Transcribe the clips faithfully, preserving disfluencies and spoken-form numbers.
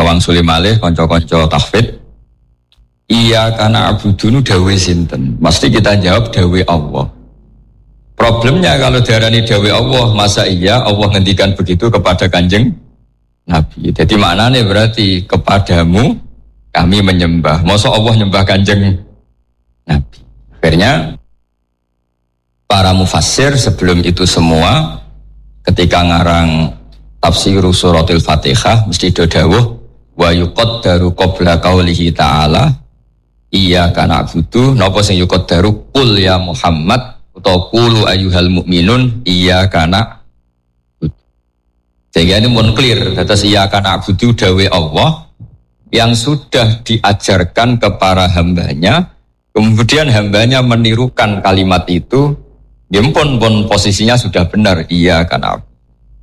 wang sulimalih konco-konco tahfidz. Iya karena abudunu dawe sinten. Mesti kita jawab dawe Allah. Problemnya kalau diarani dawe Allah, masa iya Allah ngendikan begitu kepada Kanjeng Nabi. Jadi maknanya berarti kepadamu kami menyembah. Masa Allah nyembah Kanjeng Nabi. Akhirnya para mufassir sebelum itu semua ketika ngarang tafsir suratul Fatihah mesti dawuh wa yuqaddaru qabla qaulihi ta'ala iya kana abudu napa sing yuqaddaru qul ya Muhammad utawa qulu ayyuhal mu'minun iya kana sehingga ini pun clear atas iya kana abudu dawe Allah yang sudah diajarkan ke para hambanya kemudian hambanya menirukan kalimat itu dia pun pun posisinya sudah benar iya kana abudu.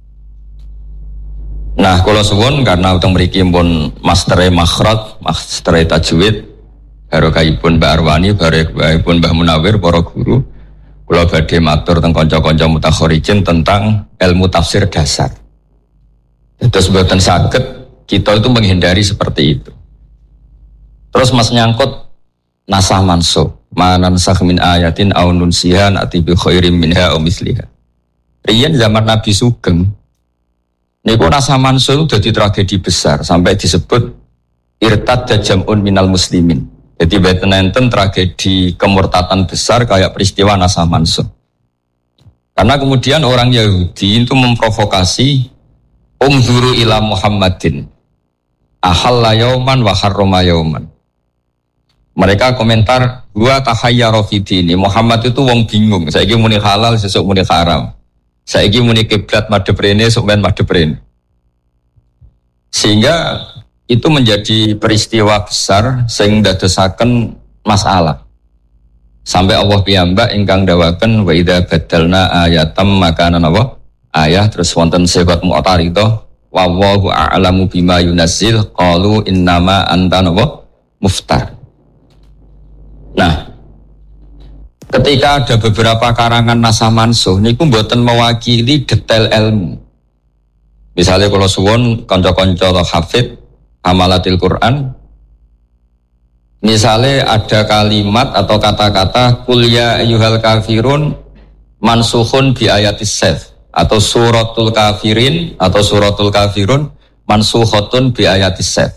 Nah kalau suwun karena utang mriki pun mastere makhraj mastere tajwid barokahipun Mbak Arwani, barokahipun Mbah Munawir, para guru. Kula badhe matur teng kanca-kanca mutakharijin tentang ilmu tafsir dasar. Terus mboten saged kita itu menghindari seperti itu. Terus Mas nyangkut nasah mansuh, manan sakh min ayatin aw nunsiha ati bi khairim minha aw misliha. Riyen zaman Nabi Sugeng niku nasah mansuh dadi tragedi besar sampai disebut irtad jam'un minal muslimin. Jadi beten enten tragedi kemurtatan besar kayak peristiwa nasah mansuh. Karena kemudian orang Yahudi itu memprovokasi umzuru ila Muhammadin ahalla yauman wa harrama yauman. Mereka komentar gua tahayyara fi dini. Muhammad itu wong bingung. Saiki muni halal sesuk muni haram. Saiki muni kiblat madhep rene sok men madhep rene. Sehingga itu menjadi peristiwa besar sing dadosaken masalah. Sampai Allah piyambak ingkang dawaken wa idza badalna ayatam makanan apa? Ayah terus wonten sebat mu'taridho wallahu a'lamu bima yunazzil qalu innama anta apa? Muftar. Nah, ketika ada beberapa karangan nasah mansuh niku mboten mewakili detail ilmu. Misalnya kalau suwon kanca-kanca hafid amalatil Quran, misalnya ada kalimat atau kata-kata qul ya ayyuhal kafirun mansukhun bi ayatis saif atau suratul kafirin atau suratul kafirun mansukhatun bi ayatis saif.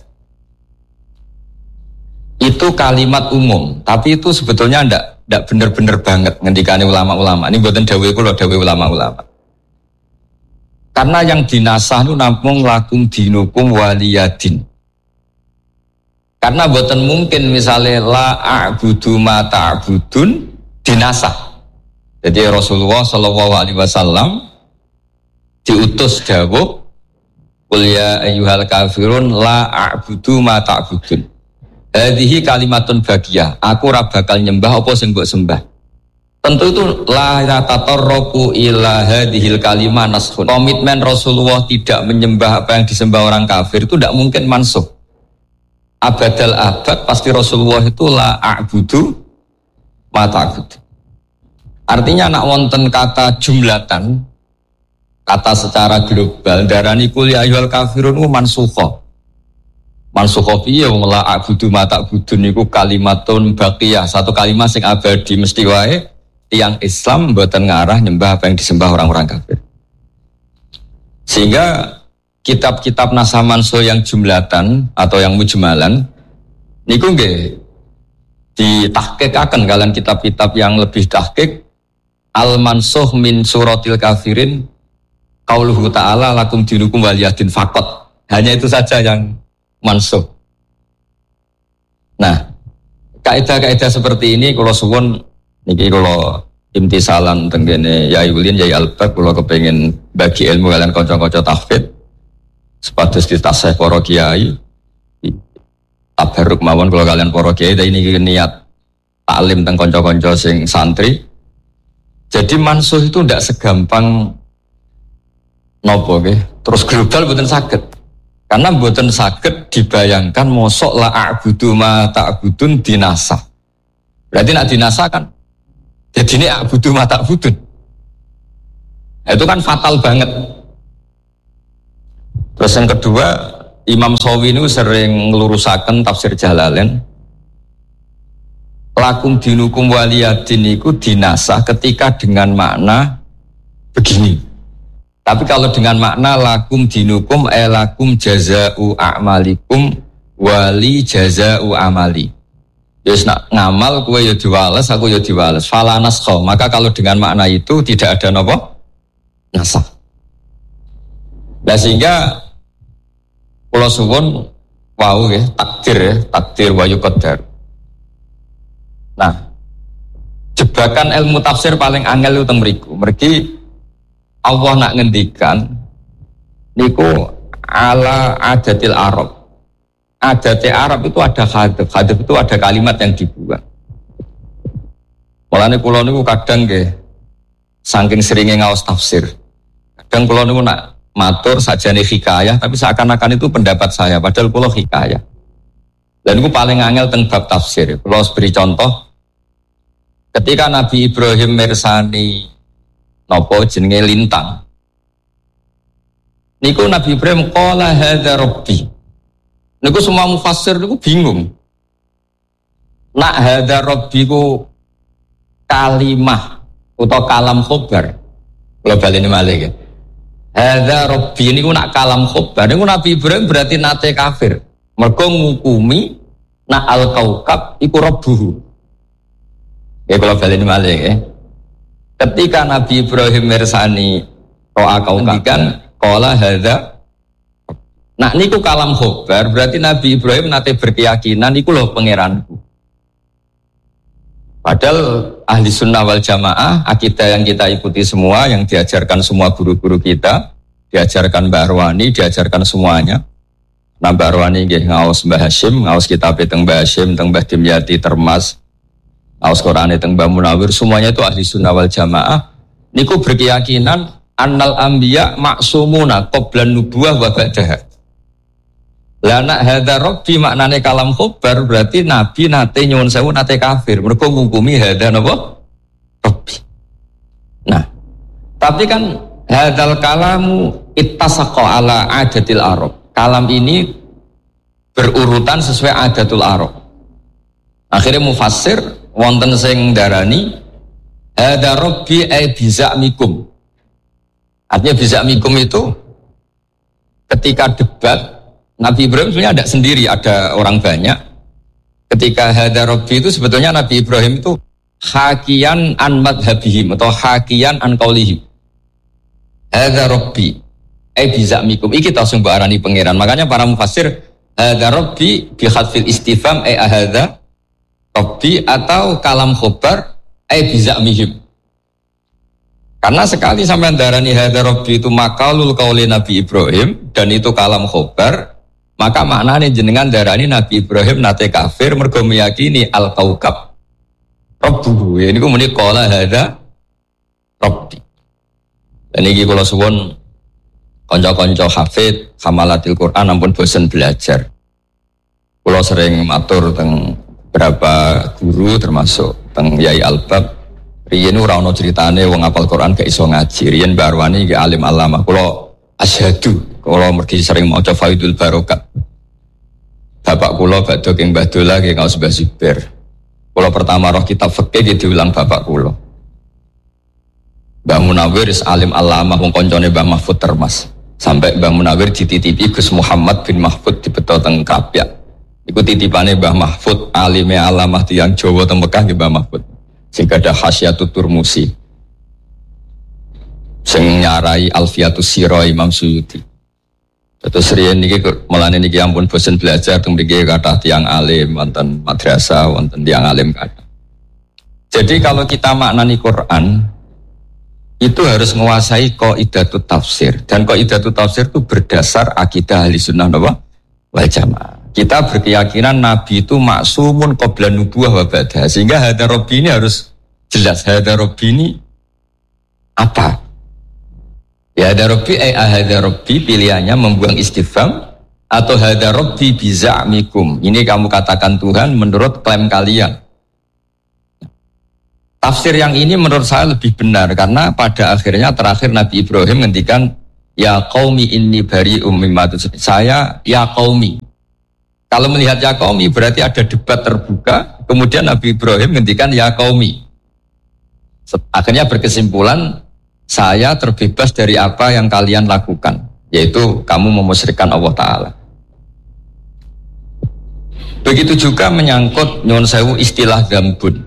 Itu kalimat umum, tapi itu sebetulnya ndak ndak bener-bener banget ngendikane ulama-ulama. Ini mboten dawuh kula, dawuh ulama-ulama. Karena yang dinasah itu namung lakum dinukum waliyadin. Karena buatan mungkin misalnya la a'budu ma ta'budun dinasah. Jadi Rasulullah sallallahu alaihi wasallam diutus dawuh qul ya ayyuhal kafirun la a'budu ma ta'budun. Hadhihi kalimatun bagiyah. Aku ora bakal nyembah apa sing mbok sembah. Tentu itu la tatarruqu ila hadhil kalimah naskhun. Komitmen Rasulullah tidak menyembah apa yang disembah orang kafir itu tidak mungkin mansuh. Abadal abad pasti Rasulullah itu la a'budu ma ta'bud. Artinya nak wonten kata jumlatan, kata secara global darani kul ya ayyuhal kafirun mansukha. Mansukha piye wong la a'budu ma ta'budun niku kalimatun baqiyah, satu kalimat sing abadi mesti wae tiyang Islam mboten ngarah nyembah apa yang disembah orang-orang kafir. Sehingga kitab-kitab nasah mansuh yang jumlatan atau yang mujmalan niku nggih ditahqiqaken kalian kitab-kitab yang lebih tahqiq al-mansuh min suratil kafirin qauluhu ta'ala lakum dinukum waliyadin faqat. Hanya itu saja yang mansuh. Nah, kaidah-kaidah seperti ini kalau suwun niki kalau imtisalan tenggene Yai Ulin Yai Albab kalau kepengin bagi ilmu kalian kanca-kanca tahfidz sepatus ditasih para kiai tabarruk mawon kalau kalian para kiai ini niat taklim teng kanca-kanca sing santri. Jadi mansuh itu ndak segampang nopo nggih terus global mboten saged. Karena mboten saged dibayangkan mosok la a'budu ma ta'budun dinasah. Berarti nak dinasah kan jadi ini a'budu ma ta'budun. Itu kan fatal banget. Terus yang kedua, Imam Shawi ini sering ngelurusaken tafsir Jalalain. Lakum dinukum waliyadin itu dinasah ketika dengan makna begini. Tapi kalau dengan makna lakum dinukum eh lakum jaza'u a'malikum wali jaza'u amali. Yes, nak ngamal kue ya diwales, aku ya diwales. Fala naskha. Maka kalau dengan makna itu tidak ada nopo nasah. Nah sehingga kula suwun wau ya takdir ya, takdir wa yuqaddar. Nah, jebakan ilmu tafsir paling angel itu teng mriku. Mergi Allah nak ngendikan niku ala adatil Arab. Adat Arab itu ada hadaf, hadaf itu ada kalimat yang dibuang. Mulane kula niku kadang nggih saking seringnya ngaos tafsir. Kadang kula niku nak matur sajane hikayah tapi seakan-akan itu pendapat saya padahal kula hikayah. Dan niku paling angel teng bab tafsir. Kula beri contoh ketika Nabi Ibrahim mirsani napa jenenge lintang. Niku Nabi Ibrahim qala hadza rabbi. Niku semua mufassir niku bingung. Nak hadza rabbiku kalimah atau kalam khobar. Kalau baleni malih ya. Hadza rabbi niku nak kalam khobar. Niku Nabi Ibrahim berarti nate kafir. Mergo ngukumi nak al-kaukab iku rabbuhu. Ya kalau baleni malih ya. Ketika Nabi Ibrahim mirsani ro'a kaukab kan qala hadza. Nah niku kalam khobar berarti Nabi Ibrahim nate berkeyakinan niku loh pangeranku. Padahal ahli sunnah wal jamaah akidah yang kita ikuti semua, yang diajarkan semua guru-guru kita, diajarkan Mbah Arwani, diajarkan semuanya. Nah Mbah Arwani nggih ngaos Mbah Hasyim, ngaos kitab teng Mbah Hasyim, teng Mbah Dimyati Termas, ngaos Qur'ane teng Mbah Munawir, semuanya itu ahli sunnah wal jamaah. Niku berkeyakinan annal anbiya maksumuna qablan nubuwah wa ba'daha. Lah nak hadza rabbi maknane kalam khobar berarti nabi nate nyuwun sewu nate kafir mergo ngukumi hadza napa rabbi. Nah tapi kan hadzal kalamu ittasaqa ala adatil arab. Kalam ini berurutan sesuai adatul arab. Akhirnya mufassir wonten sing darani hadza rabbi ay bizamikum. Artinya bizamikum itu ketika debat Nabi Ibrahim sebenarnya ada sendiri, ada orang banyak. Ketika hadza rabbi itu sebetulnya Nabi Ibrahim itu hakian an madhabihim atau hakian an qaulihim. Hadza rabbi ai bizamikum iki ta sing arani pangeran. Makanya para mufassir hadza rabbi bi khatfil istifham ai hadza rabbi atau kalam khobar ai bizamihim. Karena sekali sampai darani hadza rabbi itu makalul qauli Nabi Ibrahim dan itu kalam khobar. Maka maknanya jenengan darani Nabi Ibrahim nate kafir mergo meyakini al-kaukab rabbuhu. Ya niku muni qala hadza rabbi. Dan iki kula suwun kanca-kanca hafid hamalatil Quran ampun bosen belajar. Kula sering matur teng beberapa guru termasuk teng Yai Albab. Riyen ora ana critane wong hafal Quran gak iso ngaji. Riyen Mbah Arwani ge alim alamah. Kula asyhadu kalau mergi sering maca Faidul Barokat. Bapak kula badhe king Mbah Dola nggih ngaos Mbah Zubair. Kula pertama roh kitab fikih diulang bapak kula. Mbah Munawir is alim alamah wong kancane Mbah Mahfud Termas. Sampai Mbah Munawir dititipi Gus Muhammad bin Mahfud dibeto teng Kapyak. Iku titipane Mbah Mahfud alime alamah tiyang Jawa teng Mekah nggih Mbah Mahfud. Sing gadah Hasyatut Turmusi. Sing nyarai Alfiatus Sira Imam Suyuti. Terus riyen niki mulane niki ampun bosen belajar teng mriki kathah tiyang alim wonten madrasah wonten tiyang alim kathah. Jadi kalau kita maknani Quran itu harus menguasai qaidatut tafsir dan qaidatut tafsir itu berdasar akidah ahli sunnah wal jamaah. Kita berkeyakinan Nabi itu maksumun qabla nubuwah wa ba'da. Sehingga hadza rabbi ini harus jelas hadza rabbi ini apa? Ya hadza rabbi ay hadza rabbi pilihannya membuang istifham atau hadza rabbi biza'mikum. Ini kamu katakan Tuhan menurut klaim kalian. Tafsir yang ini menurut saya lebih benar karena pada akhirnya terakhir Nabi Ibrahim ngendikan Ya qaumi inni bari'um mimma tusyrikun. Saya ya qaumi. Kalau melihat ya qaumi berarti ada debat terbuka. Kemudian Nabi Ibrahim ngendikan ya qaumi. Akhirnya berkesimpulan saya terbebas dari apa yang kalian lakukan, yaitu kamu memusyrikkan Allah Ta'ala. Begitu juga menyangkut nyuwun sewu istilah dzambun.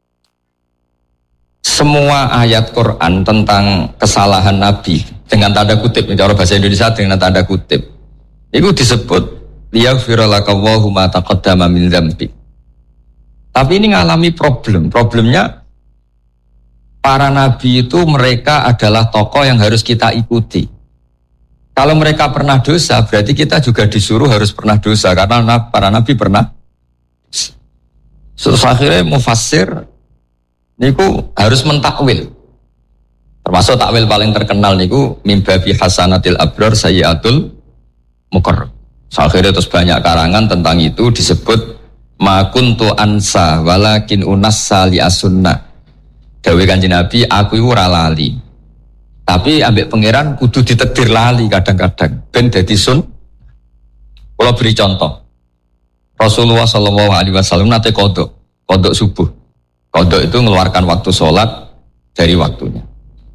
Semua ayat Quran tentang kesalahan Nabi dengan tanda kutip, cara bahasa Indonesia dengan tanda kutip, itu disebut liyaghfira lakallahu ma taqaddama min dzambi. Tapi ini ngalami problem. Problemnya para nabi itu mereka adalah tokoh yang harus kita ikuti. Kalau mereka pernah dosa, berarti kita juga disuruh harus pernah dosa karena para nabi pernah. Terus akhirnya mufassir niku harus mentakwil. Termasuk takwil paling terkenal niku mimbabi hasanatil abrar sayyiatul muqarrab. Akhirnya terus banyak karangan tentang itu disebut ma kuntu ansa walakin unassa li as-sunnah. Dawuh Kanjeng Nabi, aku iku ora lali. Tapi ambek pangeran kudu ditedir lali kadang-kadang ben dadi sun. Kalau beri contoh, Rasulullah Shallallahu Alaihi Wasallam nate kodok, kodok subuh. Kodok itu mengeluarkan waktu sholat dari waktunya.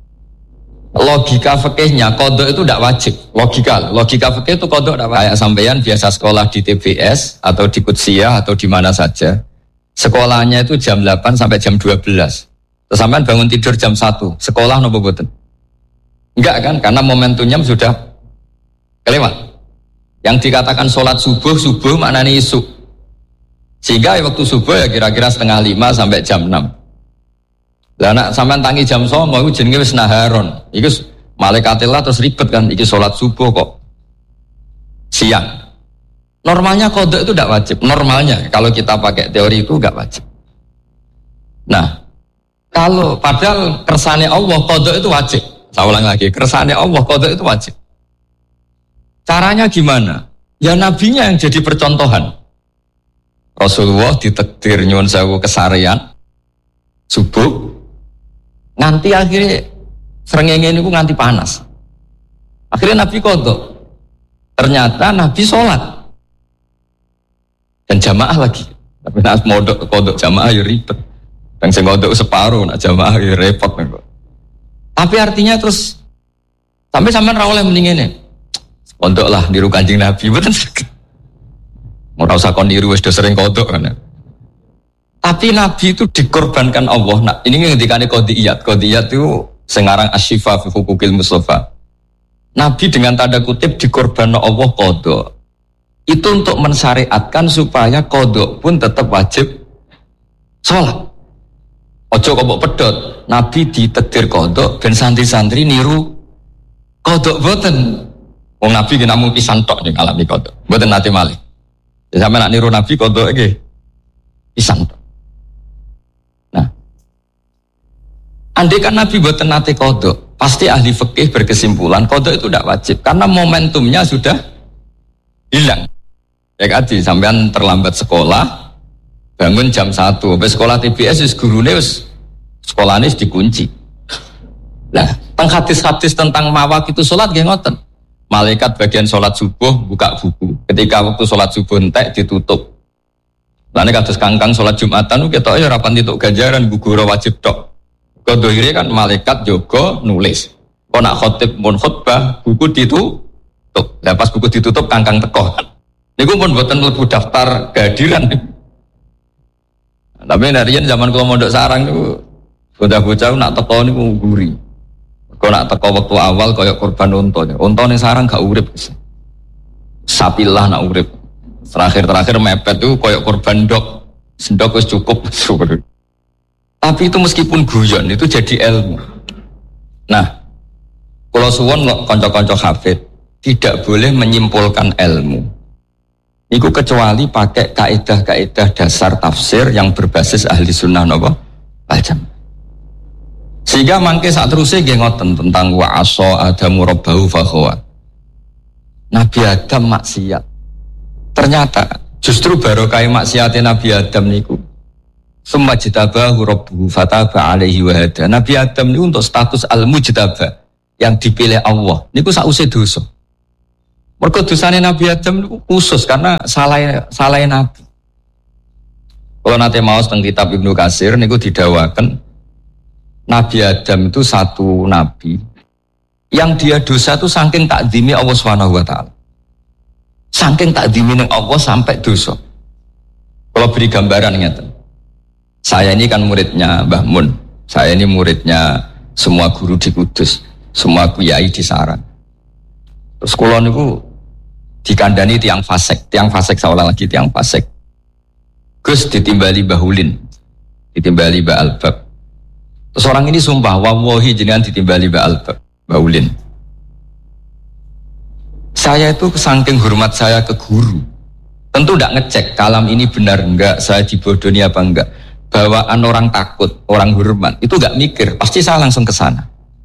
Logika fikihnya kodok itu tidak wajib. Logika, logika fikih itu kodok tidak wajib. Kayak sampeyan biasa sekolah di T B S atau di Qudsiyah atau di mana saja. Sekolahnya itu jam delapan sampai jam dua belas. Terus sampean bangun tidur jam satu. Sekolah nopo boten? Enggak kan? Karena momentumnya sudah kelewat. Yang dikatakan sholat subuh, subuh maknanya isu. Sehingga waktu subuh ya kira-kira setengah lima sampai jam enam. Lah nak sampean tangi jam songo iku jenenge wis naharon. Iku malaikatillah terus ribet kan iki sholat subuh kok siang. Normalnya qada itu tidak wajib. Normalnya kalau kita pakai teori itu enggak wajib. Nah, kalau padahal kersane Allah qada itu wajib. Saya ulang lagi, kersane Allah qada itu wajib. Caranya gimana? Ya nabinya yang jadi percontohan. Rasulullah ditakdir nyuwun sewu kesarian subuh, nganti akhirnya srengenge niku nganti panas. Akhirnya Nabi qada. Ternyata Nabi sholat dan jamaah lagi. Tapi nak modok qada jamaah ya ribet. Yang sing qada separuh, nak jamaah ya repot nih. Tapi artinya terus sampai sampean ra oleh mending ngene. Kodok lah niru Kanjeng Nabi, betul sakit. Ora usah kon niru wis do sering kodok kan. Tapi Nabi itu dikorbankan Allah. Nah, ini ngendikane qodiyat. Qodiyat itu sing aran asy-syifa fi huquqil Mustafa. Nabi dengan tanda kutip dikorbankan Allah kodok. Itu untuk mensyariatkan supaya kodok pun tetap wajib sholat. Ojo kok mbok pedhot. Nabi ditedir kodok ben santri-santri niru kodok boten. Wong Nabi ki namung pisan tok ning alami kodok. Mboten nate malih. Ya sampe nak niru Nabi kodok iki pisan tok. Nah, andai kan Nabi mboten nate kodok, pasti ahli fikih berkesimpulan kodok itu tidak wajib karena momentumnya sudah hilang. Ya kadi sampean terlambat sekolah, bangun jam satu, sampai sekolah T B S wis gurune wis sekolahane wis dikunci. Nah, teng hadis-hadis tentang mawak itu salat nggih ngoten. Malaikat bagian sholat subuh buka buku. Ketika waktu sholat subuh entek ditutup. Lalu kados kangkang sholat Jumatan kita ya rapan tituk ganjaran gugura wajib tok. Kodohire kan malaikat jogo nulis. Kok nak khotib mun khutbah buku ditutup. Lah pas buku ditutup kangkang teko. Niku pun mboten mlebu daftar kehadiran. Tapi narian zaman kula mondok sarang niku bocah-bocah nak teko niku guri. Kau nak teko waktu awal kaya korban unta. Unta ning sarang gak urip. Sapilah nak urip. Terakhir-terakhir mepet tuh kaya korban dok. Sendok wis cukup. Tapi itu meskipun guyon itu jadi ilmu. Nah, kalau suwon kanca-kanca hafid tidak boleh menyimpulkan ilmu. Iku kecuali pakai kaidah-kaidah dasar tafsir yang berbasis ahli sunnah napa? Wal-jamaah. Sehingga mangke saat terusnya nggih ngoten tentang wa asa adamu rabbahu fakhawa. Nabi Adam maksiat. Ternyata justru barokah maksiatnya Nabi Adam niku. Summa jitabahu rabbuhu fataba alaihi wa hada. Nabi Adam niku untuk status al-mujtaba. yang dipilih Allah. Niku sausé dosa. Mergo dosane Nabi Adam niku khusus karena salah salah Nabi. Kalau nanti mau teng kitab Ibnu Katsir niku didawakan Nabi Adam itu satu nabi yang dia dosa itu saking takdimi Allah Subhanahu wa taala. Saking takdimi ning Allah sampai dosa. Kalau beri gambaran ngeten. Saya ini kan muridnya Mbah Mun. Saya ini muridnya semua guru di Kudus, semua kiai di Saran. Terus kula niku dikandani tiang fasik, tiang fasik salah lagi tiang fasik. Gus ditimbali Bahulin, ditimbali Mbak Albab. Terus orang ini sumpah, wallahi jenengan ditimbali Mbak Albab, Bahulin. Saya itu saking hormat saya ke guru, tentu tidak ngecek kalam ini benar enggak, saya dibodohi apa enggak. Bawaan orang takut, orang hormat, itu enggak mikir, pasti saya langsung ke sana.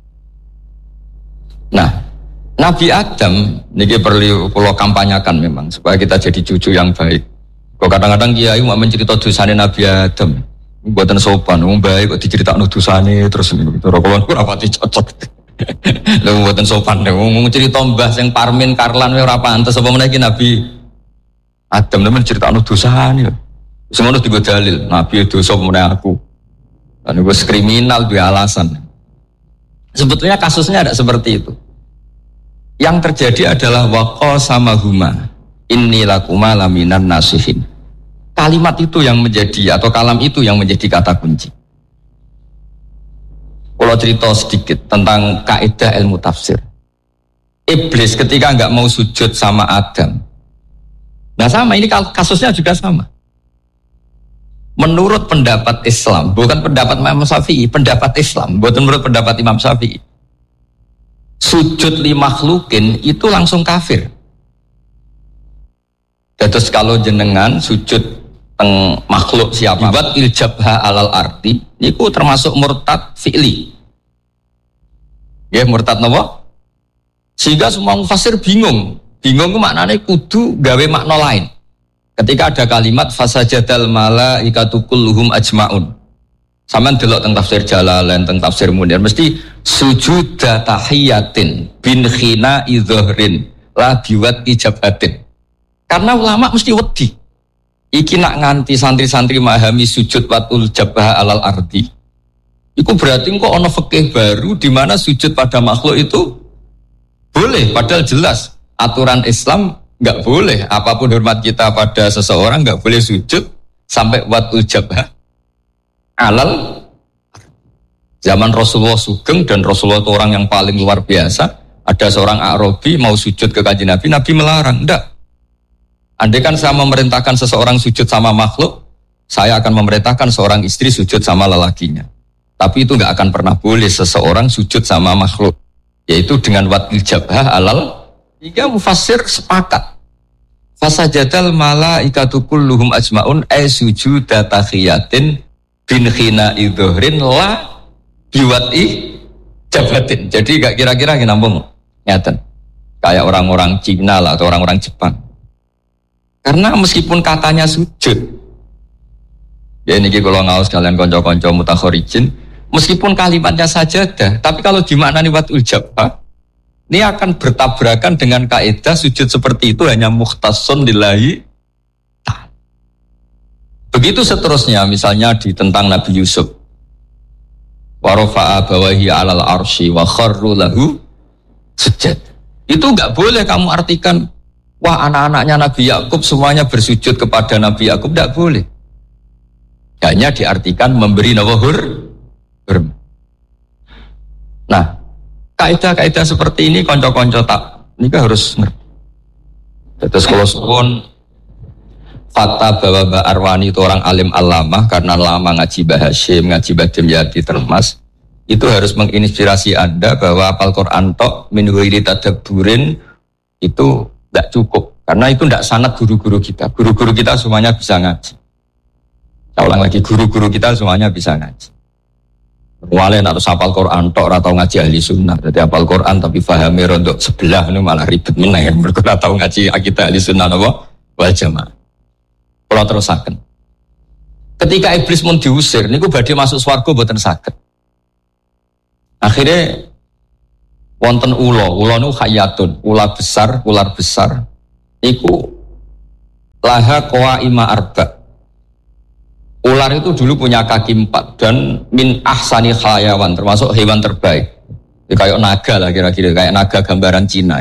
Nah, Nabi Adam, ini perlu perlu kampanyakan memang supaya kita jadi cucu yang baik. Kok kadang-kadang kiai mau mencerita dosane Nabi Adam, buatan sopan, wong baik kok diceritakno dosane terus niku. Cara kula niku ora pati cocok. Lha buatan sopan, wong cerita mbah sing Parmin Karlan ora pantes apa meneh iki Nabi Adam nemen critakno dosane. Sing ngono digo dalil, Nabi dosa meneh aku. Lan wis kriminal duwe alasan. Sebetulnya kasusnya ada seperti itu. Yang terjadi adalah waqa sama huma inni lakuma laminan nasihin. Kalimat itu yang menjadi atau kalam itu yang menjadi kata kunci. Kalau cerita sedikit tentang kaidah ilmu tafsir. Iblis ketika enggak mau sujud sama Adam. Nah sama ini kasusnya juga sama. Menurut pendapat Islam, bukan pendapat Imam Syafi'i, pendapat Islam, bukan menurut pendapat Imam Syafi'i. Sujud li makhlukin itu langsung kafir. Terus kalau jenengan sujud teng makhluk siapa buat iljabha alal arti itu termasuk murtad fi'li. Ya murtad napa? Sehingga semua mufassir bingung. Bingung itu maknanya kudu gawe makna lain. Ketika ada kalimat fasajadal malaikatu kulluhum ajmaun. Sampeyan delok teng tafsir Jalalain, teng tafsir Munir mesti sujud tahiyatin bin khina idhrin la biwat ijabatin. Karena ulama mesti wedi. Iki nak nganti santri-santri memahami sujud watul jabah alal ardi. Iku berarti kok ono fikih baru di mana sujud pada makhluk itu boleh, padahal jelas aturan Islam enggak boleh. Apapun hormat kita pada seseorang enggak boleh sujud sampai watul jabah alal. Zaman Rasulullah Sugeng dan Rasulullah itu orang yang paling luar biasa. Ada seorang Arabi mau sujud ke kanjeng Nabi, Nabi melarang. Enggak. Andai kan saya memerintahkan seseorang sujud sama makhluk, saya akan memerintahkan seorang istri sujud sama lelakinya. Tapi itu enggak akan pernah boleh seseorang sujud sama makhluk, yaitu dengan watil jabah alal. Hingga mufassir sepakat. Fasajadal malaikatu kulluhum ajmaun ay sujuda tahiyatin bin khina idhrin la biwati jabatin. Jadi enggak kira-kira ngambung ngeten. Kayak orang-orang Cina lah atau orang-orang Jepang. Karena meskipun katanya sujud, ya ini kalau ngaus kalian konco-konco mutakhorijin, meskipun kalimatnya sajadah, tapi kalau dimaknani watul jabah, ini akan bertabrakan dengan kaidah sujud seperti itu hanya mukhtassun lillahi. Begitu seterusnya, misalnya di tentang Nabi Yusuf, warofa'a bawahi alal arsy wa kharru lahu sujud. Itu enggak boleh kamu artikan wah anak-anaknya Nabi Yakub semuanya bersujud kepada Nabi Yakub, tidak boleh. Hanya diartikan memberi nawahur. Nah, kaidah-kaidah seperti ini konco-konco tak, ini kan harus ngerti. Terus kalau suwun fakta bahwa Mbak Arwani itu orang alim alamah karena lama ngaji Mbah Hashim, ngaji Mbah Dimyati Termas, itu harus menginspirasi Anda bahwa apal Quran tok min ghairi tadabburin itu tidak cukup, karena itu tidak sanad guru-guru kita. Guru-guru kita semuanya bisa ngaji. Saya ulang lagi, guru-guru kita semuanya bisa ngaji. Walaupun atau hafal Quran tok atau ngaji ahli sunnah. Jadi hafal Quran tapi pahami rondok sebelah ini malah ribet meneh. Mereka tahu ngaji akidah ahli sunnah apa? Wal jamaah. Kalau terusaken. Ketika iblis mun diusir, niku badhe masuk swarga mboten saged. Akhirnya wonten ula, ula niku hayatun, ular besar, ular besar. Iku laha qawaima arba. Ular itu dulu punya kaki empat dan min ahsani hayawan, termasuk hewan terbaik. Ya, kayak naga lah kira-kira, kayak naga gambaran Cina.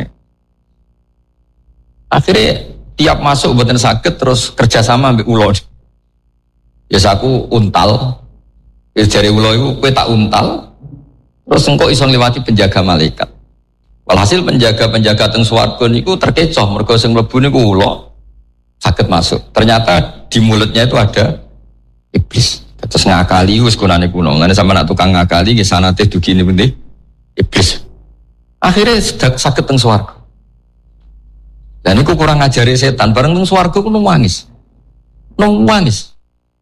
Akhirnya tiap masuk mboten saged terus kerjasama ambek ula. Ya aku untal. Ya jare ula iku kowe tak untal. Terus engkau iso ngliwati penjaga malaikat. Walhasil penjaga-penjaga teng swarga niku terkecoh mergo sing mlebu niku ula saged masuk. Ternyata di mulutnya itu ada iblis. Terus ngakali wis gunane kuno. Ngene sampe nak tukang ngakali nggih sanate dugi pundi iblis. Akhirnya saged teng swarga. Dan niku kurang ngajari setan bareng teng swarga ku nangis. Nangis.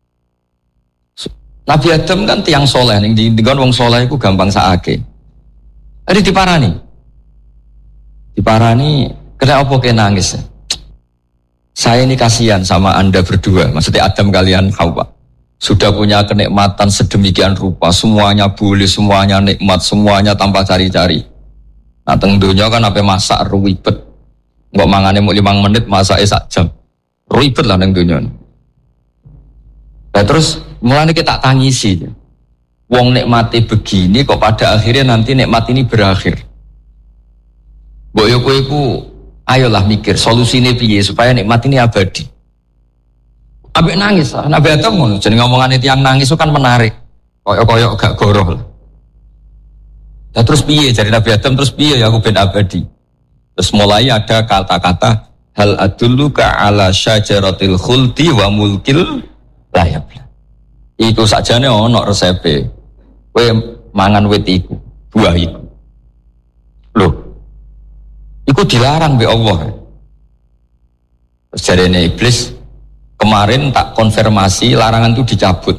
Nabi Adam kan tiang soleh, ning di nggon wong soleh iku gampang sakake. Ari diparani. Diparani, kena apa ke nangis? Saya ini kasihan sama Anda berdua, maksudnya Adam kalian Hawa. Sudah punya kenikmatan sedemikian rupa, semuanya boleh, semuanya nikmat, semuanya tanpa cari-cari. Nah, teng donya kan apa masak ribet. Enggak mangane mau lima menit masake sak jam. Ribet lah nang donya. Nah, terus mulane kita tangisi. Wong nikmati begini kok pada akhirnya nanti nikmat ini berakhir. Mbok yo kowe iku ayolah mikir solusine piye supaya nikmat ini abadi. Ambek nangis, Nabi Adam ngono, jeneng ngomongane tiyang nangis itu kan menarik. Koyok-koyok gak goroh. Nah, terus piye jadi Nabi Adam terus piye ya aku ben abadi. Terus mulai ada kata-kata hal adulluka ala syajaratil khuldi wa mulkil la yabla. Iku sakjane ono resepe. Kowe mangan wit iku, buah iku. Loh. Iku dilarang be Allah. Terus jarene iblis kemarin tak konfirmasi larangan itu dicabut.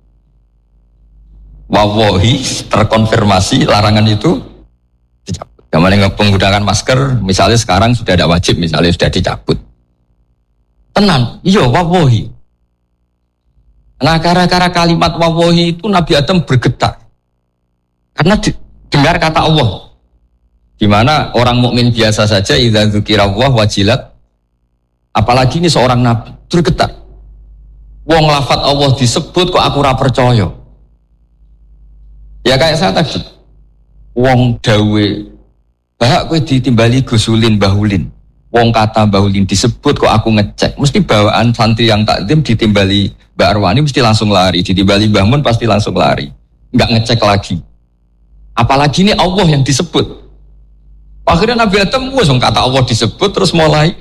Wallahi terkonfirmasi larangan itu dicabut. Kemarin penggunaan masker misalnya sekarang sudah ada wajib misalnya sudah dicabut. Tenan, iya wallahi. Nah gara-gara kalimat wallahi itu Nabi Adam bergetar. Karena dengar kata Allah. Di mana orang mukmin biasa saja idza dzukirallah wajilat, apalagi ini seorang nabi bergetar. Wong lafaz Allah disebut kok aku ora percaya. Ya kayak saya tadi. Wong dawe bahak kowe ditimbali gusulin bahulin. Wong kata bahulin disebut kok aku ngecek. Mesti bawaan santri yang takdim ditimbali Mbak Arwani mesti langsung lari, ditimbali Mbah Mun pasti langsung lari. Enggak ngecek lagi. Apalagi ini Allah yang disebut. Akhirnya Nabi Adam wes kata Allah disebut terus mulai.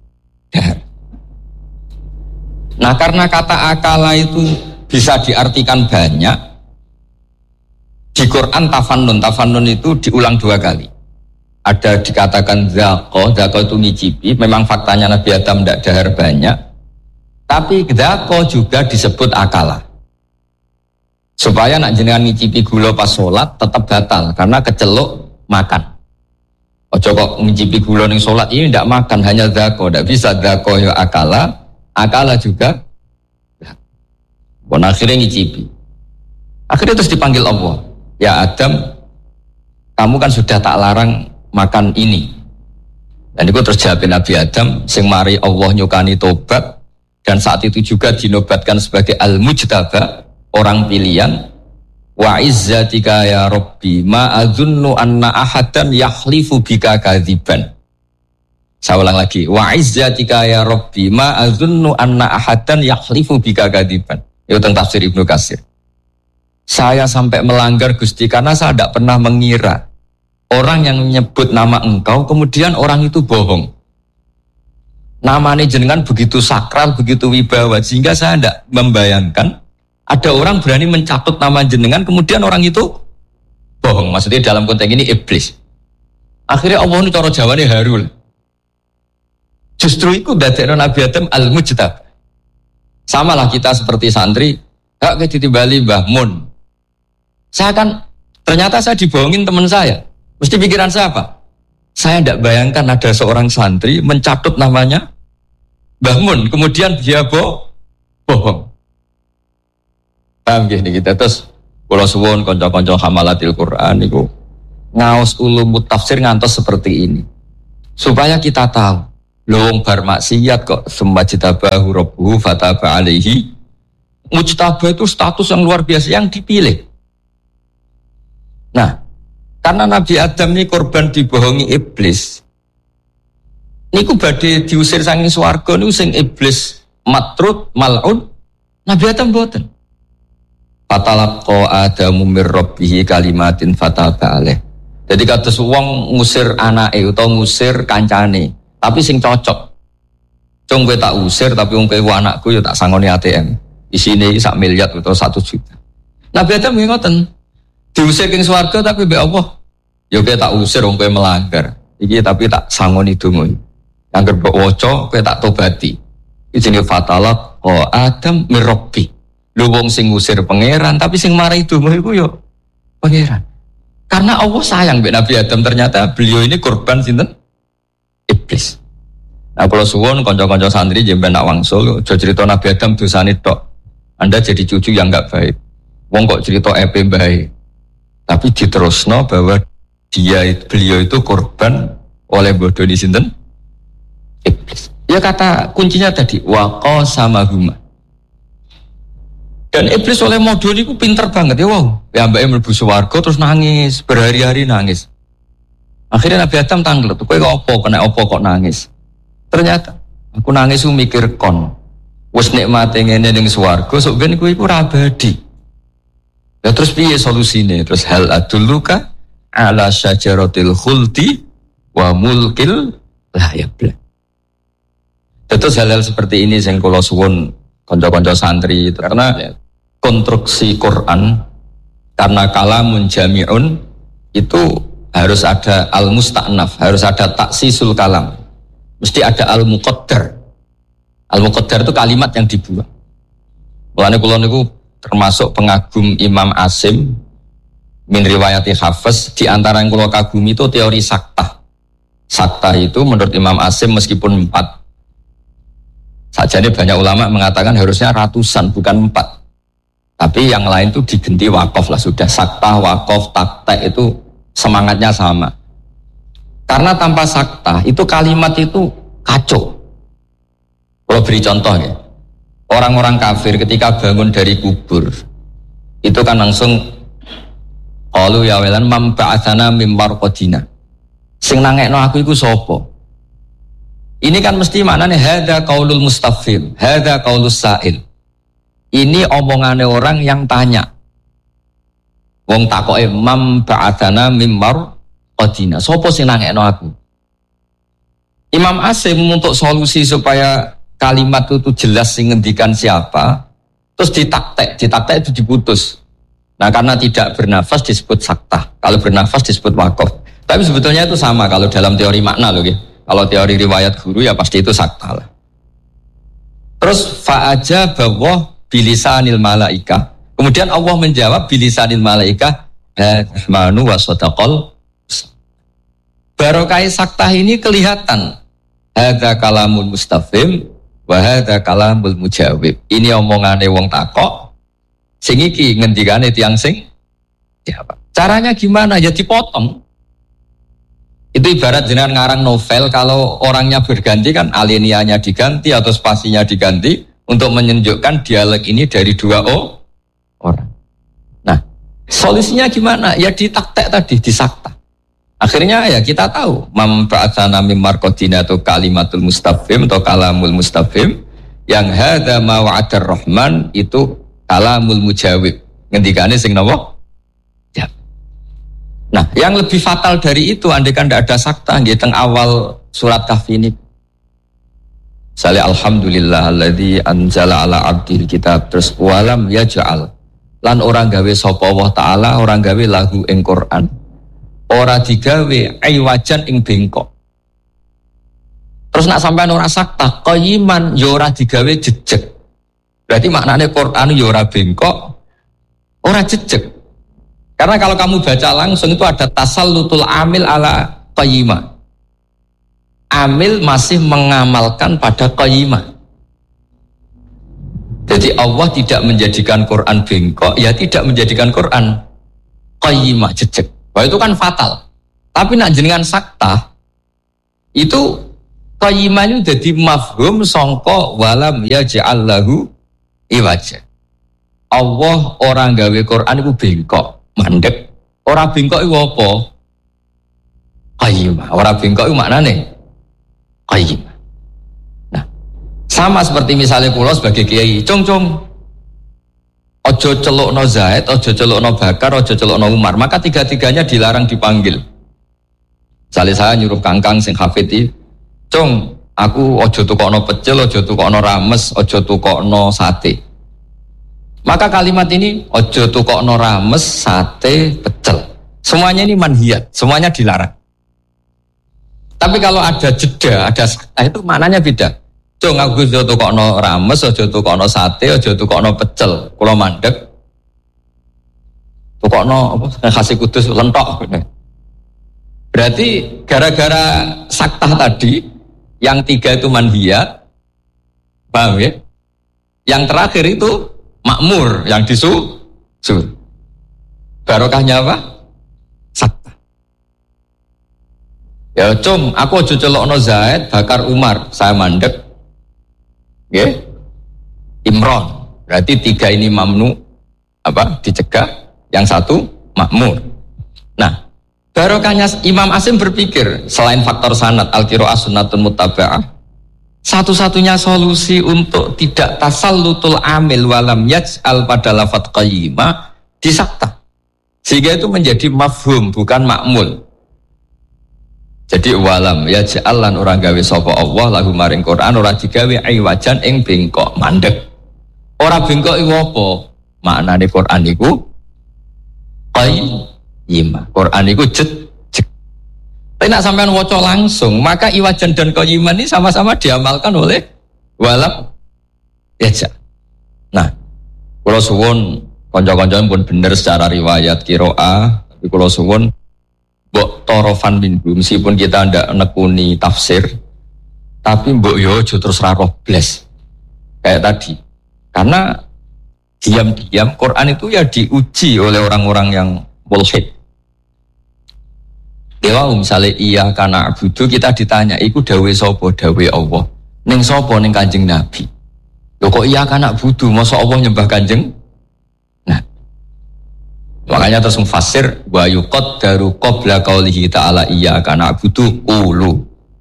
Nah karena kata akala itu bisa diartikan banyak. Di Quran tafannun, tafannun itu diulang dua kali. Ada dikatakan zaqo, zaqo itu ngicipi. Memang faktanya Nabi Adam tidak dahar banyak. Tapi zaqo juga disebut akala. Supaya nak jenengan ngicipi gula pas sholat tetap batal karena keceluk makan. Ojo kok ngicipi gula ning salat ini tidak makan hanya zaqo, tidak bisa zaqo ya akala, akala juga. Bon akhirnya ngicipi. Akhirnya terus dipanggil Allah. Ya Adam, kamu kan sudah tak larang makan ini. Dan itu terus jawab Nabi Adam, sing mari Allah nyukani tobat dan saat itu juga dinobatkan sebagai al-mujtaba, orang pilihan. Wa izzatika ya Rabbi ma adzunnu anna ahadan yahlifu bika kadziban. Saya ulang lagi. Wa izzatika ya Rabbi ma adzunnu anna ahadan yahlifu bika kadziban. Itu tentang tafsir Ibnu Katsir. Saya sampai melanggar Gusti karena saya tidak pernah mengira orang yang menyebut nama engkau kemudian orang itu bohong. Namanya jenengan begitu sakral, begitu wibawa sehingga saya tidak membayangkan ada orang berani mencatut nama jenengan, kemudian orang itu bohong. Maksudnya dalam konteks ini iblis. Akhirnya Allah ini cara jawabannya harul. Justru itu dadekno Nabi Adam al-mujtab. Sama lah kita seperti santri, hak ke ditibali Mbah Mun. Saya kan, ternyata saya dibohongin teman saya. Mesti pikiran saya apa? Saya tidak bayangkan ada seorang santri mencatut namanya Mbah Mun, kemudian dia boh, bohong. Paham gini kita terus kalau suwun konco-konco hamalatil Quran niku ngaos ulumut tafsir ngantos seperti ini. Supaya kita tahu, lowong bar maksiat kok semajitabahu rabbuhu fataba alaihi. Mujtabah itu status yang luar biasa yang dipilih. Nah, karena Nabi Adam ini korban dibohongi iblis. Niku badhe diusir saking swarga niku sing iblis matrud mal'un, Nabi Adam mboten. Fatalaqa Adamu mir rabbih kalimatin fataba alaih. Jadi kados wong ngusir anake utawa ngusir kancane, tapi sing cocok. Cung kowe tak usir tapi wong kowe anakku ya tak sangoni A T M. Isine sak miliar utawa satu juta. Nabi Adam nggih ngoten. Diusir king swarga tapi mbek Allah. Ya kowe tak usir wong kowe melanggar. Iki tapi tak sangoni donga. Angger mbok waca kowe tak tobati. Iki jenenge fatalat oh Adam mir rabbi. Lho wong sing ngusir pangeran tapi sing marahi donga iku ya pangeran. Karena Allah sayang mbek Nabi Adam, ternyata beliau ini korban sinten? Iblis. Nah, kalau suwun kanca-kanca santri jemben nak wangsul, aja cerita Nabi Adam dosane tok. Anda jadi cucu yang enggak baik. Wong kok cerita E P baik. Tapi diterusno bahwa dia beliau itu korban oleh bodoh di sinten? Iblis. Ya kata kuncinya tadi waqa sama huma. Dan iblis oleh modul itu pinter banget ya wow. Ya mbaknya mlebu swarga terus nangis, berhari-hari nangis. Akhirnya Nabi Adam tanglet, kowe kok apa kena apa kok nangis. Ternyata aku nangis ku mikir kon. Wis nikmate ngene ning swarga sok ben kowe iku ora abadi. Ya terus piye solusine? Terus hal adulluka ala syajaratil khuldi wa mulkil la yabla. Terus hal-hal seperti ini sing kula suwun kanca-kanca santri karena konstruksi Quran karena kalamun jami'un itu harus ada al-musta'naf, harus ada taksisul kalam, mesti ada al-muqaddar. Al-muqaddar itu kalimat yang dibuang. Mulane kula niku termasuk pengagum Imam Asim min riwayati Hafiz, di antara yang kula kagumi itu teori saktah. Saktah itu menurut Imam Asim meskipun empat, sajane banyak ulama mengatakan harusnya ratusan bukan empat. Tapi yang lain itu digenti wakaf lah sudah. Saktah, wakaf, taktek itu semangatnya sama. Karena tanpa saktah itu kalimat itu kacau. Kalau beri contoh ya, orang-orang kafir ketika bangun dari kubur itu kan langsung qalu ya welan mam ba'atsana mim marqadina. Sing nangekno aku iku sapa? Ini kan mesti maknanya hadza qaulul mustafil, hadza qaulus sa'il. Ini omongane orang yang tanya. Wong takoke mam ba'atsana mimar qadina. Sopo sing nangekno aku? Imam Asim untuk solusi supaya kalimat itu jelas sing ngendikan siapa, terus ditaktek, ditaktek itu diputus. Nah, karena tidak bernafas disebut saktah. Kalau bernafas disebut wakaf. Tapi sebetulnya itu sama kalau dalam teori makna loh ya. Kalau teori riwayat guru ya pasti itu sakta lah. Terus fa'aja bahwa bilisanil malaika. Kemudian Allah menjawab bilisanil malaika manu wa sadaqal. Barokah saktah ini kelihatan. Hadza kalamun mustafhim wa hadza kalamul mujawib. Ini omongane wong takok. Sing iki ngendikane tiyang sing jawab. Caranya gimana? Ya dipotong. Itu ibarat jenengan ngarang novel, kalau orangnya berganti kan alinianya diganti atau spasinya diganti untuk menunjukkan dialog ini dari dua oh, orang. Nah, solusinya gimana? Ya ditaktek tadi, disakta. Akhirnya ya kita tahu mam ba'atsana mim marqadina atau kalimatul mustafhim atau kalamul mustafhim, yang hadza ma wa'adar rahman itu kalamul mujawib. Ngendikane sing napa? Ya. Nah, yang lebih fatal dari itu andaikan tidak ada sakta nggih teng awal surat Kahfi ini. Misalnya alhamdulillah alladzi anzala ala abdil kitab terus walam yaj'al lan orang gawe sapa Allah taala orang gawe lahu ing Quran. Ora digawe aiwajan ing bengkok. Terus nak sampean ora sakta qayiman ya ora digawe jejeg. Berarti maknane Quran ya ora bengkok, ora jejeg. Karena kalau kamu baca langsung itu ada tasallutul amil ala qayyimah. Amil masih mengamalkan pada qayyimah. Jadi Allah tidak menjadikan Quran bengkok, ya tidak menjadikan Quran qayyimah jejeg. Wah itu kan fatal. Tapi nak jenengan sakta itu qayyimah jadi mafhum sangka walam yaj'al lahu iwaja. Allah orang gawe Quran iku bengkok, mandek. Ora bengkok iku apa? Qayyimah. Ora bengkok iku maknane qayyimah. Nah, sama seperti misalnya kula sebagai kiai, cung-cung ojo celukno Zaid, ojo celukno Bakar, ojo celukno Umar, maka tiga-tiganya dilarang dipanggil. Misalnya saya nyuruh kangkang sing hafid iki, cung, aku ojo tukokno pecel, ojo tukokno rames, ojo tukokno sate. Maka kalimat ini ojo tukokno rames, sate, pecel. Semuanya ini manhiyat, semuanya dilarang. Tapi kalau ada jeda, ada nah itu maknanya beda. Cung, aku ojo tukokno rames, ojo tukokno sate, ojo tukokno pecel. Kula mandeg tukokno apa khas Kudus lentok. Berarti gara-gara saktah tadi yang tiga itu manhiyat, paham ya? Yang terakhir itu makmur, yang disuruh. Barokahnya apa? Saktah. Ya cung, aku ojo celokno Zaid, Bakar, Umar, saya mandek. Nggih. Imron. Berarti tiga ini mamnu apa? Dicegah, yang satu makmur. Nah, barokahnya Imam Asim berpikir selain faktor sanad al-qiraah sunnatun muttaba'ah, satu-satunya solusi untuk tidak tasallutul amil walam yaj'al pada lafadz qayyimah disakta, sehingga itu menjadi mafhum bukan makmul. Jadi walam yaj'al lan orang gawe sapa Allah lahu maring Quran ora digawe iwajan ing bengkok mandek. Ora bengkok iku apa? Maknane Quran iku qayyimah. Quran itu jet, jet. Tapi nak sampean waca langsung, maka iwajan dan qayyimah ini sama-sama diamalkan oleh walam ya. Nah, kula suwun kanca-kanca pun bener secara riwayat qiraah, tapi kula suwun mbok torofan minhu meskipun kita ndak nekuni tafsir, tapi mbok yo aja terus ra roh blas. Kayak tadi. Karena diam-diam Quran itu ya diuji oleh orang-orang yang mulhid. Dewa misalnya iya kana abudu kita ditanya, iku dawe sopo dawe Allah. Ning sopo ning Kanjeng Nabi. Lho kok iya kana abudu, masa Allah nyembah Kanjeng? Nah. Makanya terus mufasir wa yuqaddaru qabla qaulihi ta'ala iya kana abudu qulu.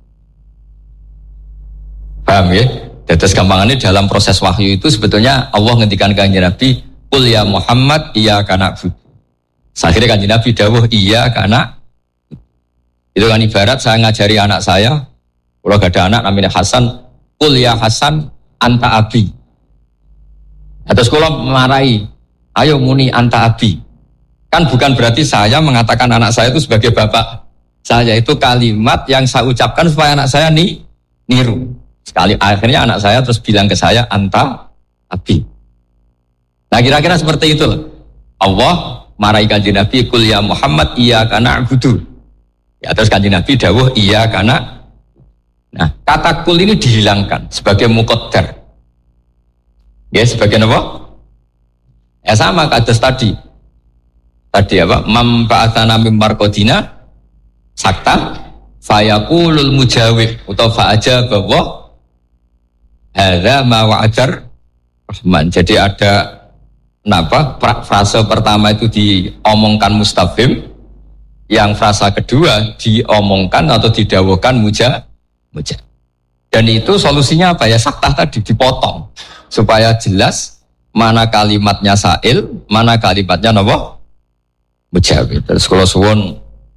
Paham ya? Terus gampangannya dalam proses wahyu itu sebetulnya Allah ngendikan Kanjeng Nabi, qul ya Muhammad iya kana abudu. Akhirnya Kanjeng Nabi dawuh iya karena itu kan ibarat saya ngajari anak saya, kalau gak ada anak namanya Hasan, qul ya Hasan anta abi. Terus kalau marahi, ayo muni anta abi. Kan bukan berarti saya mengatakan anak saya itu sebagai bapak saya, itu kalimat yang saya ucapkan supaya anak saya nih niru. Sekali akhirnya anak saya terus bilang ke saya anta abi. Nah kira-kira seperti itu. Allah marahi Kanjeng Nabi, qul ya Muhammad iyyaka na'budu. Ya terus Kanjeng Nabi dawuh iyyaka na. Nah, kata kul ini dihilangkan sebagai muqaddar. Ya sebagai apa? Ya sama kados tadi. Tadi apa? Mam ba'atsana mim marqadina sakta fayaqulul mujawib utawa fa'ajaba wa hadza ma wa'adar rahman. Jadi ada kenapa frase pertama itu diomongkan mustafhim, yang frasa kedua diomongkan atau didawuhkan muja, muja. Dan itu solusinya apa ya? Saktah tadi dipotong supaya jelas mana kalimatnya sa'il, mana kalimatnya apa? Mujawib. Terus kalau suwun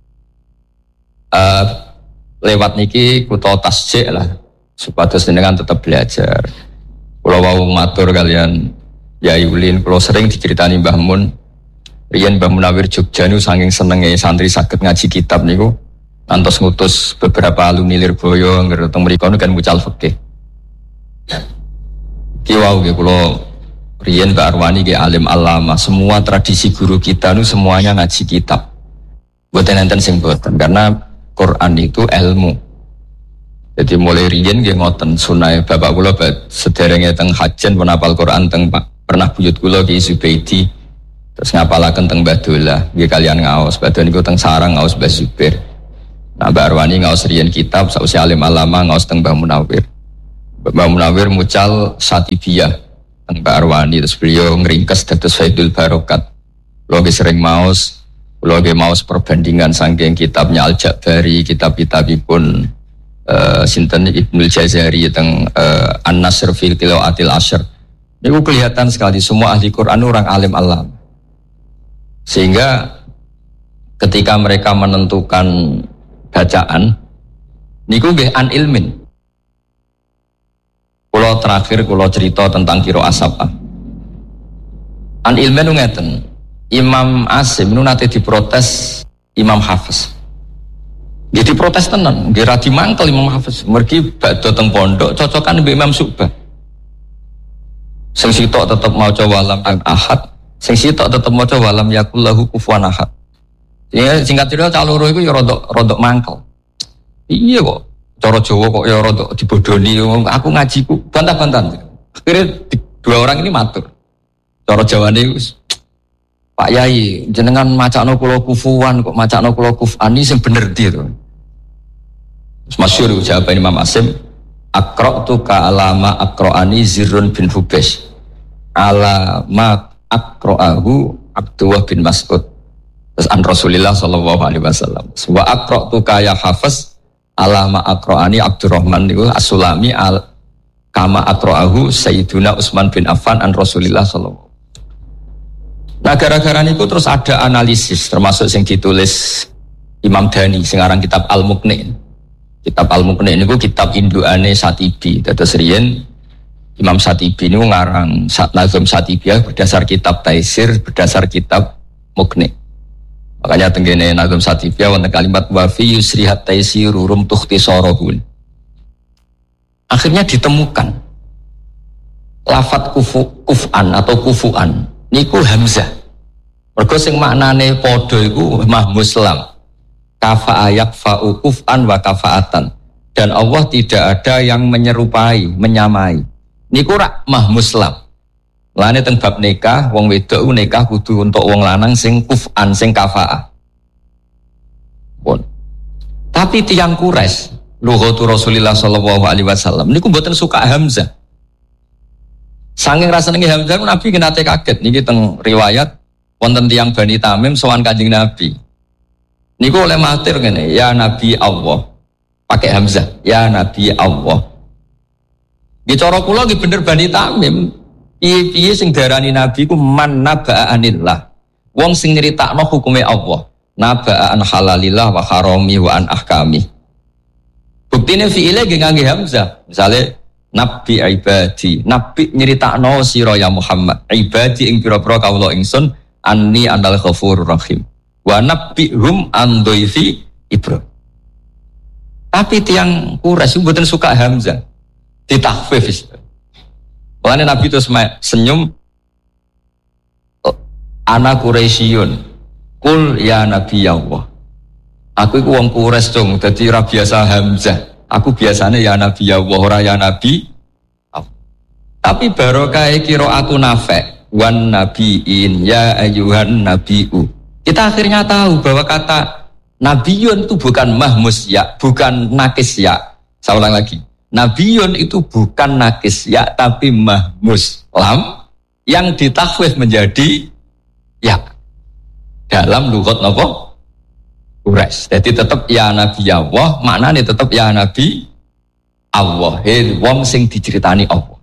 uh, lewat niki kuto tasjik lah supados jenengan tetap belajar. Kalau wau matur kalian ya Yulin, kalau sering diceritani Mbah Mun, riyen Mbah Munawir Jogja niku saking senenge santri saged ngaji kitab niku, ngantos ngutus beberapa alumni Lirboyo ngerti mriku kan mucal fikih. Ki wau nggih kula riyen Mbak Arwani nggih alim alama, semua tradisi guru kita niku semuanya ngaji kitab. Mboten enten sing mboten karena Quran itu ilmu. Jadi mulai riyen nggih ngoten sunah bapak kula sederenge teng hajen pun hafal Quran teng Pak pernah buyut kula Ki Zubaidi Terus ngapalaken teng Mbah Dolah, nggih kalian ngaos, badan niku teng sarang ngaos Mbah Zubair. Nah, Mbah Arwani ngaos riyen kitab sausi alim alama ngaos teng Mbah Munawir. Mbah Munawir mucal Satibiyah teng Mbah Arwani, terus beliau ngringkes dados Faidul Barokat. Kula sering maos, kula nggih maos perbandingan saking kitabnya Al-Jabari, kitab-kitabipun uh, sinten Ibnul Jazari teng uh, An-Nasr fil Tilaatil Ashr. Niku kelihatan sekali semua ahli Quran orang alim alam. Sehingga ketika mereka menentukan bacaan niku nggih an ilmin. Kula terakhir kula cerita tentang qiraah sab'ah. An ilmin ngeten. Imam Asim nu nate diprotes Imam Hafiz. Nggih diprotes tenan, nggih ra dimangkel Imam Hafiz. Mergi badhe teng pondok cocokan mbek Imam Syu'bah. Sing sitok tetep maca walam an ahad, sing sitok tetep maca walam yakullahu kufuwan ahad. Ya singkat cerita cah loro iku ya rodok rodok mangkel. Iya kok cara Jawa kok ya rodok dibodoni. Aku ngajiku bantah-bantahan. Akhirnya dua orang ini matur. Cara Jawane Pak Yai, jenengan macakno kula kufuwan kok macakno kula kufan iki sing bener ndi to. Masyhur jawaban Imam Asim, Akra'tu ka alama akra'ani Zirrun bin Hubeish alama akra'ahu Abdullah bin Mas'ud. Terus an Rasulillah sallallahu alaihi wasallam. Wa akra'tu ka ya Hafiz alama akra'ani Abdurrahman niku As-Sulami al kama akra'ahu Sayyiduna Utsman bin Affan an Rasulillah sallallahu. Nah gara-gara niku terus ada analisis termasuk yang ditulis Imam Dhani sekarang kitab Al-Muqni. Kitab Al-Muqni niku kitab induane Satibi. Dados riyen Imam Satibi niku ngarang Nazm Satibiyah berdasar kitab Taisir, berdasar kitab Muqni. Makanya tenggene Nazm Satibiyah wonten kalimat wa fi yusrihat taisiru rum tukhtisarahun. Akhirnya ditemukan lafadz kufu, kuf'an atau kufu'an niku hamzah. Mergo sing maknane padha iku mahmus lam. Kafa'a yakfa'u kuf'an wa kafa'atan. Dan Allah tidak ada yang menyerupai, menyamai. Niku rak mahmus lam. Lane teng bab nikah, wong wedok nikah kudu untuk wong lanang sing kuf'an, sing kafa'ah. Pun. Tapi tiyang Quraisy, lughatu Rasulillah sallallahu alaihi wasallam niku mboten suka hamzah. Saking rasane hamzah Nabi nate kaget niki teng riwayat wonten tiyang Bani Tamim sowan Kanjeng Nabi. Niku oleh matur ngene, ya Nabi Allah. Pakai hamzah, ya Nabi Allah. Nggih cara kula nggih bener Bani Tamim. Piye-piye sing darani Nabi ku man naba'anillah. Wong sing nyritakno hukume Allah. Naba'an halalillah wa harami wa an ahkami. Buktine fi'ile nggih ngangge hamzah. Misale Nabi ibadi, Nabi nyritakno sira ya Muhammad. Ibadi ing pira-pira kawula ingsun anni anal ghafurur rahim. Wa nabbihum an dhaifi Ibrahim. Tapi tiang Quraisy mboten suka hamzah. Ditakhfif. Mulane Nabi terus senyum, ana Quraisyun. Kul ya Nabi Allah. Aku iku wong Quraisy dong, dadi ora biasa hamzah. Aku biasanya ya Nabi ya Allah, ora ya Nabi. Tapi barokah qiraatu Nafi' wan nabiin ya ayyuhan nabiu. Kita akhirnya tahu bahwa kata nabiyun itu bukan mahmus ya, bukan nakis ya. Saya ulang lagi. Nabiyun itu bukan nakis ya, tapi mahmus lam yang ditakhfif menjadi ya. Dalam lughat napa? Quraisy. Jadi tetap ya Nabi Allah, maknanya tetap ya Nabi Allah. Hei wong sing diceritani Allah.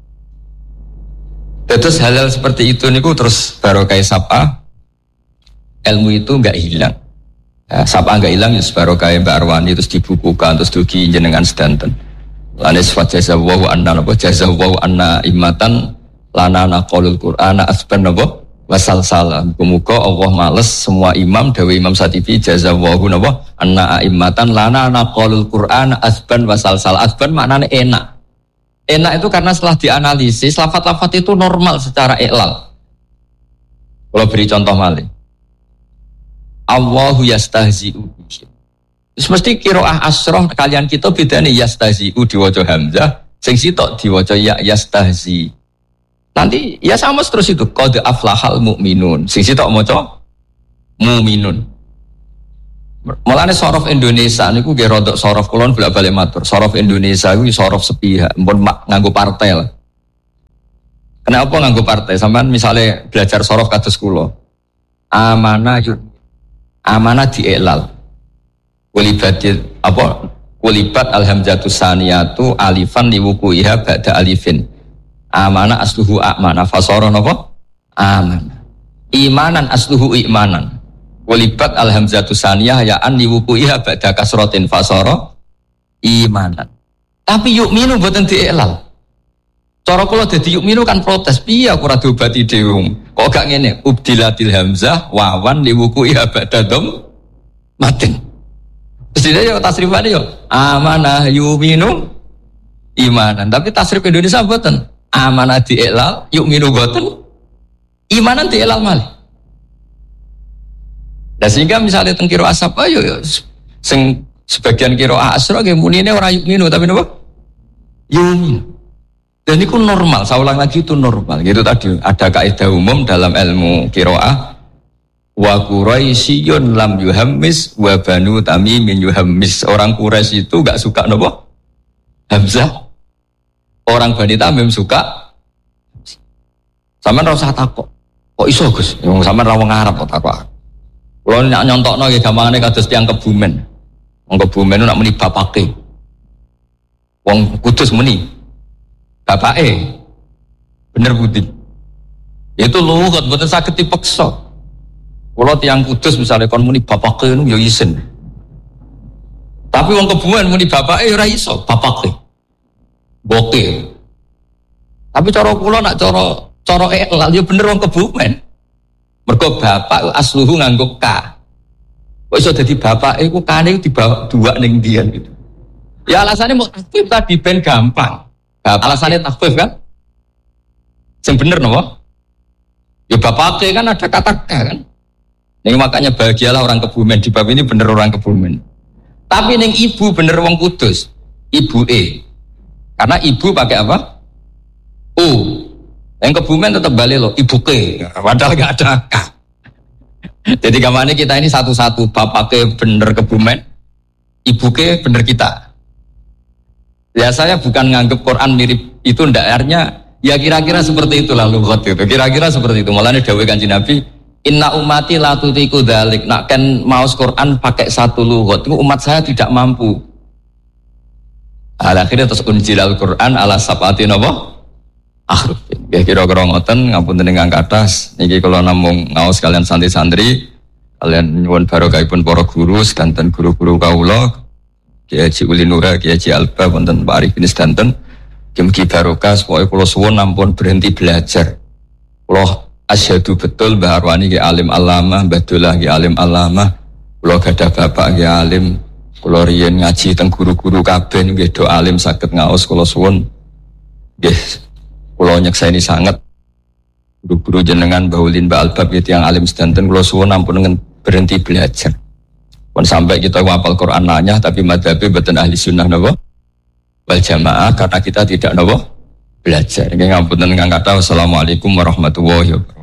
Terus hal-hal seperti itu niku terus barokah sab'ah, ilmu itu enggak hilang. Ya, sab'ah enggak hilang ya barokah Mbak Arwani terus dibukukan terus dugi jenengan sedanten. Lane sifat jazawahu anna napa jazawahu anna imatan lana naqalul qur'ana asban napa wasalsala. Muga Allah males semua imam dawe Imam Satibi jazawahu napa anna imatan lana naqalul qur'ana asban wasalsala. Asban maknane enak. Enak itu karena setelah dianalisis lafaz-lafaz itu normal secara iklal. Kalau beri contoh malih. Allahu yastahzi'u bihim. Terus mesti qiraah asroh kalian kita bedane yastahzi'u diwaca hamzah, sing sitok diwaca ya yastahzi. Nanti ya sama terus itu. Qad aflahal mu'minun. Sing sitok maca mu'minun. Mulane sorof Indonesia niku nggih rodok sorof kulon bolak-balik matur. Sorof Indonesia iku sorof sepihak, mpun nganggo partai lah. Kenapa nganggo partai? Sampeyan misalnya belajar sorof kados kula. Amanah yun. Amanah diiklal. Kulibat apa? Kulibat alhamzatus saniyatu alifan liwukuiha ba'da alifin. Amanah asluhu amana fasara napa? Amanah. Imanan asluhu imanan. Kulibat alhamzatus saniyah ya an liwukuiha ba'da kasratin fasara imanan. Tapi yukminu mboten diiklal. Cara kula dadi yukminu kan protes. Piye aku ora diobati dhewe. Kok gak ngene? Ubdilatil hamzah wawan liwukuiha ba'da dham matin. Mestinya yo tasrifane yo amanah yukminu imanan. Tapi tasrif Indonesia mboten. Amanah diiklal, yukminu mboten. Imanan diiklal malih. Nah sehingga misalnya teng kira asap ayo yo sing sebagian kira asra nggih munine ora yukminu tapi napa? Yukminu. Dan itu normal, saya ulang lagi itu normal. Gitu tadi ada kaidah umum dalam ilmu qiraah wa quraisyun lam yuhammis wa banu tamimin yuhammis. Orang Quraisy itu enggak suka napa? Hamzah. Orang Bani Tamim suka. Sampeyan ora usah takok. Kok iso Gus? Wong sampeyan ra wong Arab kok takok. Kulo nek nyontokno nggih gampangane kados tiyang Kebumen. Wong Kebumen nak muni bapake. Wong Kudus muni bapake. Bener budi. Itu lugat mboten saged dipeksa. Kulo tiyang Kudus misalnya kon muni bapake niku ya isin. Tapi wong Kebumen muni bapake ora iso, bapake. Bokeh. Tapi cara kula nak cara cara iklal ya bener wong Kebumen. Mergo bapak asluhu nganggo ka. Kok iso dadi bapak iku kane dibawa dua ning dian gitu. Ya alasannya mau takfif tadi ben gampang. Bapak alasannya takfif kan? Sing bener napa? Ya bapake kan ada kata ka kan. Ning makanya bahagialah orang Kebumen di bab ini bener orang Kebumen. Tapi ning ibu bener wong Kudus. Ibu e. Karena ibu pakai apa? U. Yang Kebumen tetap balik loh, ibu ke. Padahal nggak ada K. Jadi kemana kita ini satu-satu. Bapak ke bener Kebumen, ibu ke bener kita. Ya saya bukan nganggep Quran mirip itu ndak-arnya. Ya kira-kira seperti itulah lughat itu. Kira-kira seperti itu. Mulane dawuh Kanjeng Nabi, inna ummati la tutiku dzalik. Nak kan maos Quran pakai satu lughat, itu umat saya tidak mampu. Akhirnya terus unjil Al-Quran ala sab'ati napa? Akhruf. Ya kira-kira ngoten ngapunten ingkang kathah. Niki kula namung ngaos kalian santri-santri, kalian nyuwun barokahipun para guru sedanten guru-guru kawula, Kiai Haji Uli Nura, Kiai Haji Alba wonten Pak Arifin sedanten. Mugi barokah supaya kula suwun ampun berhenti belajar. Kula asyhadu betul Mbah Arwani ki alim alama, Mbah Dullah ki alim alama, kula gadah bapak ki alim. Kula riyen ngaji teng guru-guru kabeh nggih do alim saged ngaos kula suwun. Nggih kula nyekseni sanget guru-guru jenengan Baulin Mbak Albab yang alim sedanten kula suwun ampun berhenti belajar. Pun sampai kita hafal Quran nanya tapi madhabe mboten ahli sunnah napa wal jamaah karena kita tidak napa belajar. Nggih ngapunten ingkang kathah. Wassalamualaikum warahmatullahi wabarakatuh.